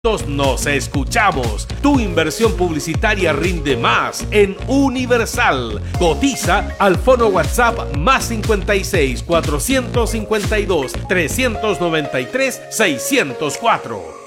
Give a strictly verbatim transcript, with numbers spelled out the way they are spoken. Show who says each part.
Speaker 1: Nos escuchamos. Tu inversión publicitaria rinde más en Universal. Cotiza al fono WhatsApp más cincuenta y seis, cuatrocientos cincuenta y dos, trescientos noventa y tres, seiscientos cuatro.